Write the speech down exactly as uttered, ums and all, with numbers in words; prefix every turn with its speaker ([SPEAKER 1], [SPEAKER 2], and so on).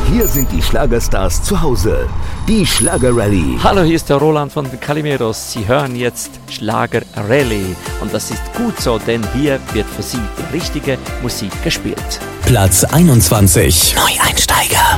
[SPEAKER 1] Hier sind die Schlagerstars zu Hause. Die Schlager-Rallye.
[SPEAKER 2] Hallo, hier ist der Roland von den Calimeros. Sie hören jetzt Schlager-Rallye. Und das ist gut so, denn hier wird für Sie die richtige Musik gespielt.
[SPEAKER 3] Platz einundzwanzig. Neueinsteiger.